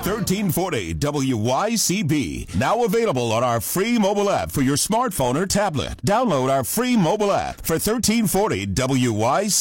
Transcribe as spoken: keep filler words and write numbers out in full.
thirteen forty W Y C B. Now available on our free mobile app for your smartphone or tablet. Download our free mobile app for thirteen forty W Y C B.